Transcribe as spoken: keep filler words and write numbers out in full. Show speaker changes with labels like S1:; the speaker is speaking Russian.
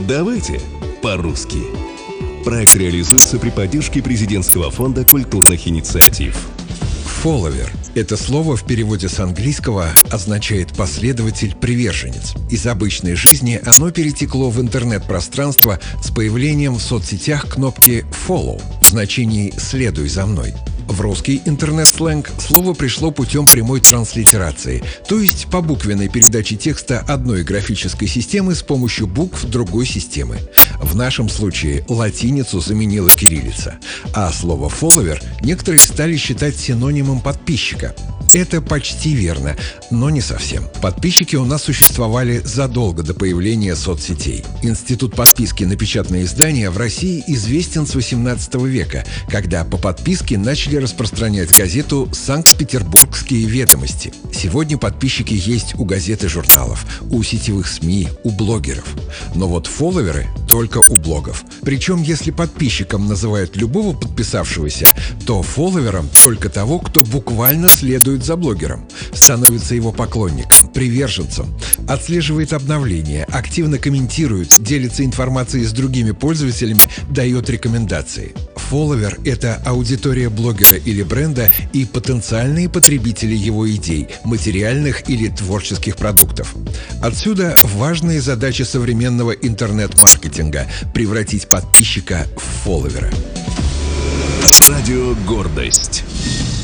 S1: Давайте по-русски. Проект реализуется при поддержке Президентского фонда культурных инициатив.
S2: Follower – это слово в переводе с английского означает «последователь, приверженец». Из обычной жизни оно перетекло в интернет-пространство с появлением в соцсетях кнопки «follow» в значении «следуй за мной». В русский интернет-сленг слово пришло путем прямой транслитерации, то есть по буквенной передаче текста одной графической системы с помощью букв другой системы. В нашем случае латиницу заменила кириллица, а слово «follower» некоторые стали считать синонимом подписчика. Это почти верно, но не совсем. Подписчики у нас существовали задолго до появления соцсетей. Институт подписки на печатные издания в России известен с восемнадцатого века, когда по подписке начали распространять газету «Санкт-Петербургские ведомости». Сегодня подписчики есть у газет и журналов, у сетевых СМИ, у блогеров. Но вот фолловеры только у блогов. Причем, если подписчиком называют любого подписавшегося, то фолловером только того, кто буквально следует за блогером, становится его поклонником, приверженцем, отслеживает обновления, активно комментирует, делится информацией с другими пользователями, дает рекомендации. Фолловер – это аудитория блогера или бренда и потенциальные потребители его идей, материальных или творческих продуктов. Отсюда важная задача современного интернет-маркетинга – превратить подписчика в фолловера.
S1: Радио «Гордость».